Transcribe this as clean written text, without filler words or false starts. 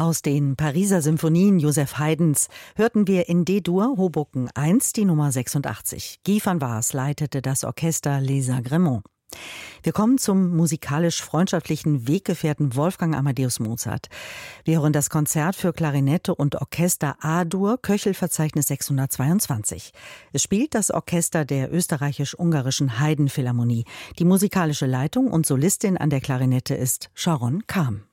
Aus den Pariser Symphonien Joseph Haydns hörten wir in D-Dur Hoboken 1 die Nummer 86. Guy van Waas leitete das Orchester Les Agrèments. Wir kommen zum musikalisch-freundschaftlichen Weggefährten Wolfgang Amadeus Mozart. Wir hören das Konzert für Klarinette und Orchester A-Dur, Köchelverzeichnis 622. Es spielt das Orchester der österreichisch-ungarischen Haydn Philharmonie. Die musikalische Leitung und Solistin an der Klarinette ist Sharon Kam.